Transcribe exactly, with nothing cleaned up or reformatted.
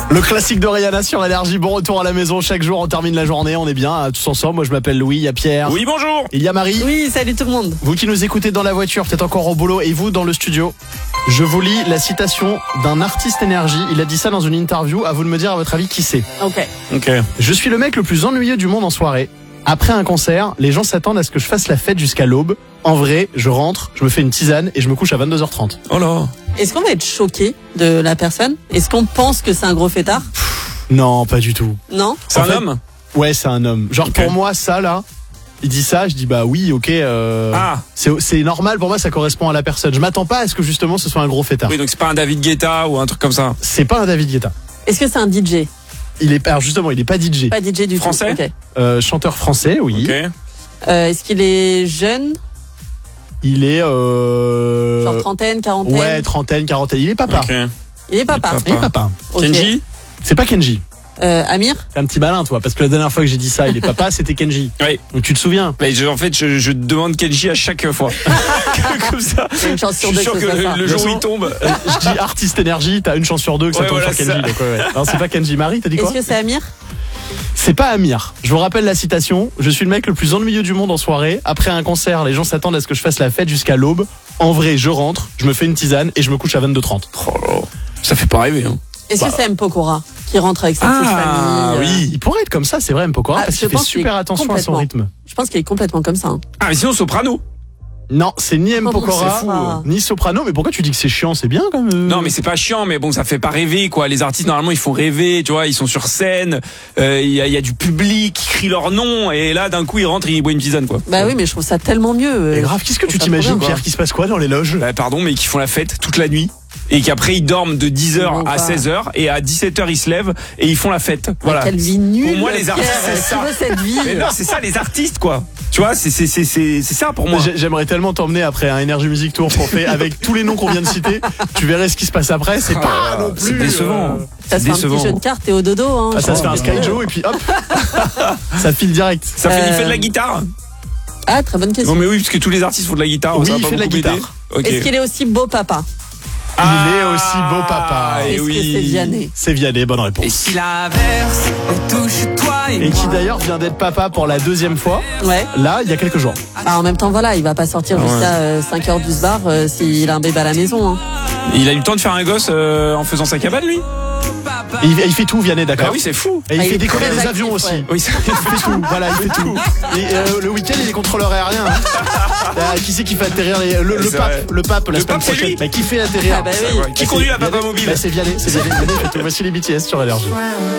Le classique de Rihanna sur Énergie. Bon retour à la maison. Chaque jour, on termine la journée. On est bien hein, tous ensemble. Moi, je m'appelle Louis. Il y a Pierre. Oui, bonjour. Il y a Marie. Oui, salut tout le monde. Vous qui nous écoutez dans la voiture, peut-être encore au boulot, et vous dans le studio. Je vous lis la citation d'un artiste Énergie. Il a dit ça dans une interview. À vous de me dire, à votre avis, qui c'est. Ok. Ok. Je suis le mec le plus ennuyeux du monde en soirée. Après un concert, les gens s'attendent à ce que je fasse la fête jusqu'à l'aube. En vrai, je rentre, je me fais une tisane et je me couche à vingt-deux heures trente. Oh là. Est-ce qu'on va être choqué de la personne? Est-ce qu'on pense que c'est un gros fêtard? Non, pas du tout. Non. C'est En un fait- homme. Ouais, c'est un homme. Genre Ok. pour moi, ça là, il dit ça, je dis bah oui, ok. Euh, Ah. c'est, c'est normal pour moi, ça correspond à la personne. Je m'attends pas à ce que justement ce soit un gros fêtard. Oui, donc c'est pas un David Guetta ou un truc comme ça. C'est pas un David Guetta. Est-ce que c'est un D J? Il est alors justement, il est pas D J. Pas D J du Français tout. Ok. Euh, chanteur français, oui. Ok. Euh, Est-ce qu'il est jeune? Il est euh... Genre trentaine, quarantaine? ouais, trentaine, quarantaine. Il est papa. Ok. Il est papa. Il est Il est papa. Ok. Kenji. C'est pas Kenji. Euh, Amir? C'est un petit malin, toi, parce que la dernière fois que j'ai dit ça, il est papa, c'était Kenji. Oui. Donc tu te souviens? Mais je, en fait, je, je demande Kenji à chaque fois. Comme ça. Il y a une chance Je sur suis deux sûr que que ce soit ça. le, le De jour où toute il tombe. Euh, je dis artiste énergie, t'as une chance sur deux que ça Ouais, tombe voilà, sur c'est Kenji. ça. Donc, ouais, ouais. Non, c'est pas Kenji. Marie, t'as dit quoi? Est-ce que c'est Amir? C'est pas Amir. Je vous rappelle la citation. Je suis le mec le plus ennuyeux du monde en soirée. Après un concert, les gens s'attendent à ce que je fasse la fête jusqu'à l'aube. En vrai, je rentre, je me fais une tisane et je me couche à vingt-deux heures trente. Oh là. Ça fait pas rêver. Hein. Est-ce Bah. que c'est M. Pokora qui rentre avec sa petite Ah, famille? euh, oui. Il pourrait être comme ça, c'est vrai, M. Pokora, Ah, parce je qu'il fait pense qu'il est super attention à son complètement. rythme. Je pense qu'il est complètement comme ça. hein. Ah, mais sinon, Soprano. Non, c'est ni M. Oh, bon, Pokora, c'est fou, hein. ni Soprano. Mais pourquoi tu dis que c'est chiant? C'est bien quand même. Non, mais c'est pas chiant, mais bon, ça fait pas rêver, quoi. Les artistes, normalement, ils font rêver, tu vois, ils sont sur scène, euh, il y, a, il y a du public qui crie leur nom, et là, d'un coup, ils rentrent et ils boivent une tisane, quoi. Bah oui, mais je trouve ça tellement mieux. euh, Mais grave, qu'est-ce que je tu trouve ça trop t'imagines, bien, Pierre, qu'il se passe quoi dans les loges? Bah, pardon, mais qui font la fête toute la nuit. Et qu'après ils dorment de dix heures Ils vont à pas. seize heures et à dix-sept heures ils se lèvent et ils font la fête. Voilà. Quelle vie nulle. Pour moi, les artistes, Pierre, c'est ça. Qui veut cette vie? Mais non, c'est ça les artistes, quoi. Tu vois, c'est c'est c'est c'est c'est ça pour moi. J'ai- J'aimerais tellement t'emmener après un Energy Music Tour pour faire avec tous les noms qu'on vient de citer. Tu verrais ce qui se passe après. C'est pas Ah, non c'est plus. décevant. euh, Ça se fait un décevant. petit jeu de cartes et au dodo. Hein, Ah, ça se fait un Je pense que- Sky Joe et puis hop, ça file direct. Ça fait il Euh, fait de la guitare. Ah, très bonne question. Non mais oui, parce que tous les artistes font de la guitare. Oui, ça va il pas fait de la beaucoup m'aider. guitare. Ok. Est-ce qu'il est aussi beau papa? Il est aussi beau papa. et Est-ce oui. que c'est Vianney? C'est Vianney, bonne réponse. Et si l'averse touche toi et, Et qui moi, d'ailleurs vient d'être papa pour la deuxième fois, Ouais. là, il y a quelques jours. Bah, en même temps, voilà, il va pas sortir Ah ouais. jusqu'à euh, cinq heures du bar euh, s'il a un bébé à la maison. Hein. Il a eu le temps de faire un gosse euh, en faisant sa cabane, lui. Et il, il fait tout, Vianney, d'accord. Ah oui, c'est fou. Et il Ah, fait il est décoller très des actif, avions ouais. aussi. Oui, c'est Il fait tout, voilà, il fait tout. Et euh, le week-end, il est contrôleur aérien. Hein. Ah, qui c'est qui fait atterrir les... le, le C'est pape, vrai. le pape la Le semaine pape, c'est prochaine. lui. Bah, qui fait atterrir? Ah bah oui. Qui conduit la papa mobile? Bah, c'est Vianney, c'est Vianney. Vianney fait tout. Voici les B T S sur Énergie.